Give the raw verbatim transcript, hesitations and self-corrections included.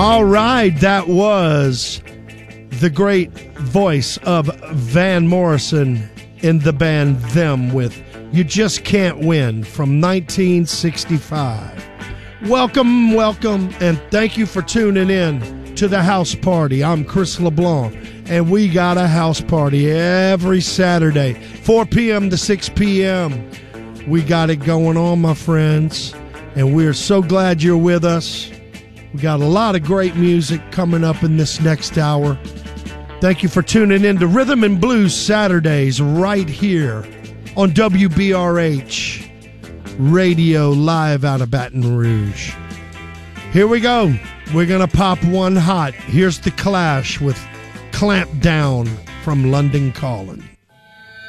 All right, that was the great voice of Van Morrison in the band Them with You Just Can't Win from nineteen sixty-five. Welcome, welcome, and thank you for tuning in to the house party. I'm Chris LeBlanc, and we got a house party every Saturday, four p.m. to six p.m. We got it going on, my friends, and we're so glad you're with us. We got a lot of great music coming up in this next hour. Thank you for tuning in to Rhythm and Blues Saturdays right here on W B R H Radio, live out of Baton Rouge. Here we go. We're going to pop one hot. Here's The Clash with Clamp Down from London Calling.